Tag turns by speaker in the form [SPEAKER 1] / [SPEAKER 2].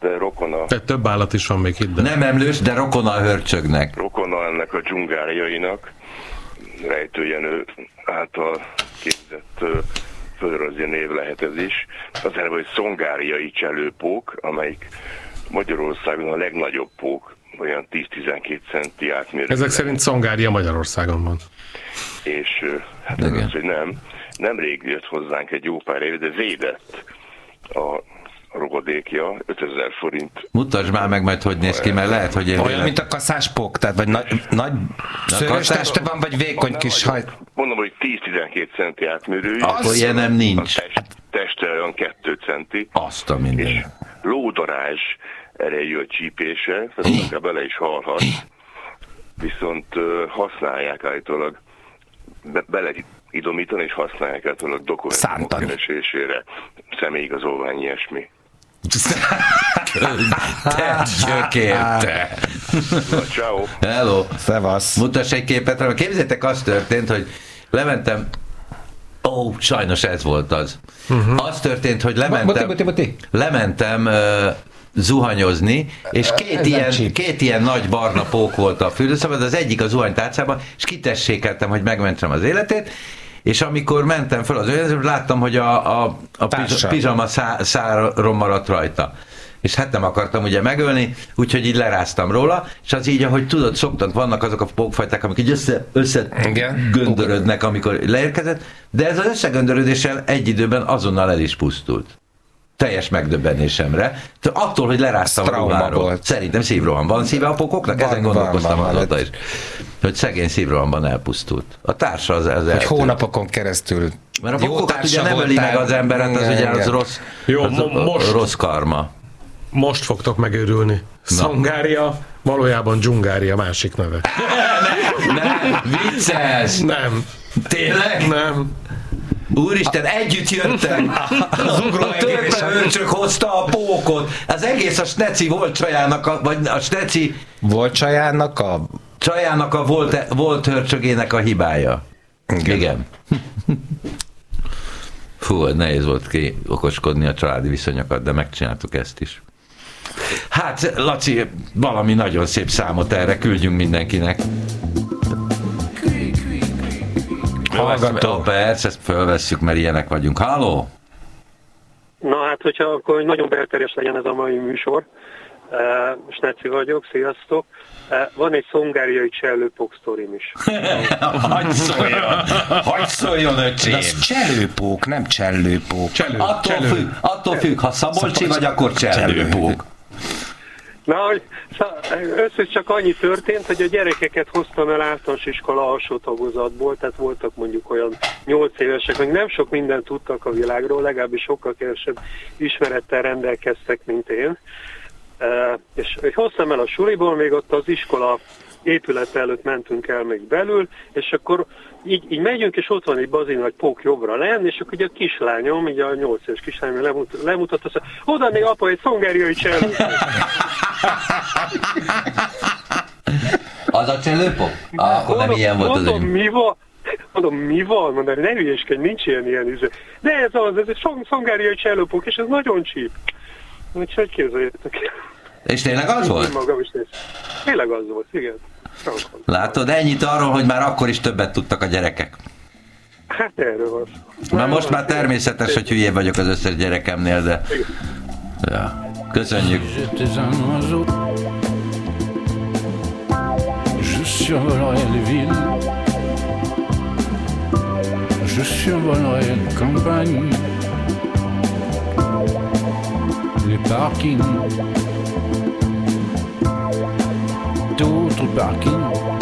[SPEAKER 1] de rokona.
[SPEAKER 2] Tehát több állat is van még itt. De...
[SPEAKER 3] Nem emlős, de rokona a hörcsögnek.
[SPEAKER 1] Rokona ennek a dzsungáriainak, rejtőjenő által képzett földrajzi név lehet ez is. Az elve, hogy szongáriai cselőpók, amelyik Magyarországon a legnagyobb pók, olyan 10-12 centi átmérő.
[SPEAKER 2] Ezek szerint Szongária Magyarországon van.
[SPEAKER 1] És hát az, hogy nemrég jött hozzánk egy jó pár éve, de védett a rogadékja, 5000 forint.
[SPEAKER 3] Mutasd már meg majd, hogy néz ki, mert lehet, hogy...
[SPEAKER 4] Olyan, mint a kaszáspók, tehát vagy nagy szőrös teste van, vagy vékony kis hajt.
[SPEAKER 1] Mondom, hogy 10-12 centi átmérőjű.
[SPEAKER 3] Akkor ilyen nem nincs.
[SPEAKER 1] Teste olyan 2 centi.
[SPEAKER 3] Azt a minden.
[SPEAKER 1] És lódarázs erejű a csípése, tehát bele is halhat. Viszont használják állítólag, bele idomítani, és használják általában dokumentumok keresésére, személyigazolvány, ilyesmi.
[SPEAKER 3] Te gyökérte!
[SPEAKER 1] Ciao.
[SPEAKER 3] Hello!
[SPEAKER 4] Szevasz!
[SPEAKER 3] Mutass egy képet, képzeljétek, az történt, hogy lementem, sajnos ez volt az. Az történt, hogy lementem zuhanyozni, és két ilyen nagy barna pók volt a fürdőszobában, az egyik a zuhanytárcában, és kitessékeltem, hogy megmentem az életét, és amikor mentem fel az öltözőbe, láttam, hogy a pizsama szárom maradt rajta. És hát nem akartam ugye megölni, úgyhogy így leráztam róla, és az így, ahogy tudod, szoktak, vannak azok a pókfajták, amik így összegöndörödnek, amikor leérkezett, de ez az összegöndörödéssel egy időben azonnal el is pusztult. Teljes megdöbbenésemre. Attól, hogy leráztam róláról. Szerintem szívroham. Van szíve a pókoknak? Ezen gondolkoztam azóta is. Hogy szegény szívrohamban elpusztult. A társa az
[SPEAKER 4] hogy hónapokon keresztül.
[SPEAKER 3] Mert a pókokat ugye nem öli meg az emberet, az ugye az rossz, rossz karma.
[SPEAKER 2] Most fogtok megőrülni. Szongária, valójában Dzsungária másik neve.
[SPEAKER 3] Nem, vicces!
[SPEAKER 2] Nem.
[SPEAKER 3] Tényleg?
[SPEAKER 2] Nem.
[SPEAKER 3] Úristen, együtt jöttek! A törpehörcsök hozta a pókot! Az egész a Sneci volt csajának, vagy a Sneci...
[SPEAKER 4] Volt csajának a...
[SPEAKER 3] Csajának a volt hörcsögének a hibája. Igen. Fú, nehéz volt okoskodni a családi viszonyokat, de megcsináltuk ezt is. Hát, Laci, valami nagyon szép számot erre küldjünk mindenkinek. Hallgató. Persze, ezt fölvesszük, mert ilyenek vagyunk. Halló?
[SPEAKER 5] Na hát, hogyha akkor nagyon belterjes legyen ez a mai műsor. Sneci vagyok, sziasztok. Van egy szongáriai csellőpók sztorim is.
[SPEAKER 3] Hagy szóljon, öcsém.
[SPEAKER 4] Ez csellőpók, nem csellőpók.
[SPEAKER 3] Attól függ, ha Szabolcsi vagy, akkor csellőpók.
[SPEAKER 5] Na, összes csak annyi történt, hogy a gyerekeket hoztam el általános iskola alsó tagozatból, tehát voltak mondjuk olyan 8 évesek, még nem sok mindent tudtak a világról, legalábbis sokkal kevesebb ismerettel rendelkeztek, mint én. És hoztam el a suliból, még ott az iskola épület előtt mentünk el még belül, és akkor így megyünk, és ott van egy bazin nagy pók jobbra lenn, és akkor ugye a kislányom, így a 8 éves kislányom lemutatta, azt mondja, oda még apa egy szongáriai csellőpók.
[SPEAKER 3] Az a csellőpók? Akkor nem ilyen volt az
[SPEAKER 5] önyém. Mi van? Mondom, ne hülyeskedj, nincs ilyen üző. De ez egy szongáriai csellőpók, és ez nagyon csíp. Úgyhogy képzeljétek.
[SPEAKER 3] És tényleg az volt?
[SPEAKER 5] Magam is tényleg az volt, igen.
[SPEAKER 3] Látod, ennyit arról, hogy már akkor is többet tudtak a gyerekek.
[SPEAKER 5] Hát erről van.
[SPEAKER 3] Már most már természetes, hogy hülyébb vagyok az összes gyerekemnél, de... Ja. Köszönjük.
[SPEAKER 6] Je survolerai les villes, je survolerai les campagnes, les parkings, d'autres parkings.